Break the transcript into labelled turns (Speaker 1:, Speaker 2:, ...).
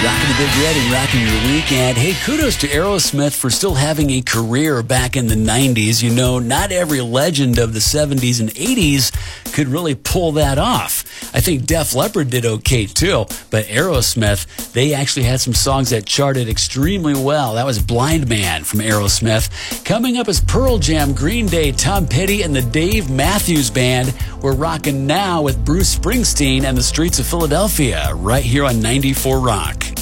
Speaker 1: Rocking the Big Red and rocking your weekend. Hey, kudos to Aerosmith for still having a career back in the 90s. You know, not every legend of the 70s and 80s could really pull that off. I think Def Leppard did okay too, but Aerosmith, they actually had some songs that charted extremely well. That was Blind Man from Aerosmith. Coming up is Pearl Jam, Green Day, Tom Petty, and the Dave Matthews Band. We're rocking now with Bruce Springsteen and the Streets of Philadelphia right here on 94 Rock.